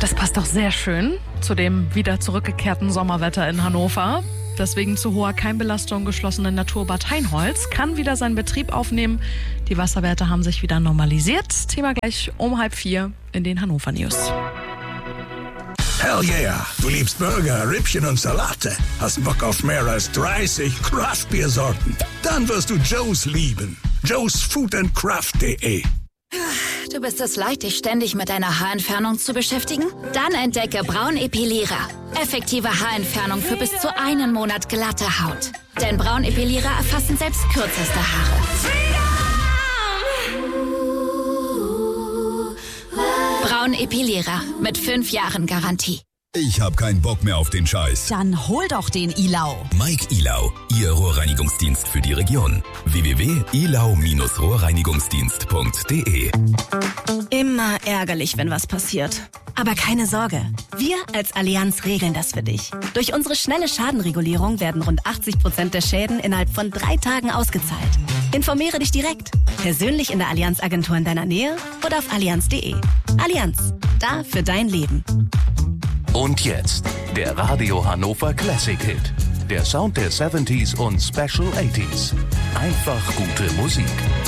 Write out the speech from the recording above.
Das passt doch sehr schön zu dem wieder zurückgekehrten Sommerwetter in Hannover. Das wegen zu hoher Keimbelastung geschlossene Naturbad Heinholz kann wieder seinen Betrieb aufnehmen. Die Wasserwerte haben sich wieder normalisiert. Thema gleich um 3:30 in den Hannover News. Hell yeah, du liebst Burger, Rippchen und Salate. Hast Bock auf mehr als 30 Craft-Bier-Sorten? Dann wirst du Joe's lieben. joesfoodandcraft.de. Du bist es leid, dich ständig mit deiner Haarentfernung zu beschäftigen? Dann entdecke Braun Epilierer. Effektive Haarentfernung für bis zu 1 Monat glatte Haut. Denn Braun Epilierer erfassen selbst kürzeste Haare. Braun Epilierer mit 5 Jahren Garantie. Ich hab keinen Bock mehr auf den Scheiß. Dann hol doch den Ilau. Mike Ilau, Ihr Rohrreinigungsdienst für die Region. www.ilau-rohrreinigungsdienst.de. Immer ärgerlich, wenn was passiert. Aber keine Sorge, wir als Allianz regeln das für dich. Durch unsere schnelle Schadenregulierung werden rund 80% der Schäden innerhalb von 3 Tagen ausgezahlt. Informiere dich direkt, persönlich in der Allianz-Agentur in deiner Nähe oder auf allianz.de. Allianz, da für dein Leben. Und jetzt der Radio Hannover Classic Hit. Der Sound der 70s und Special 80s. Einfach gute Musik.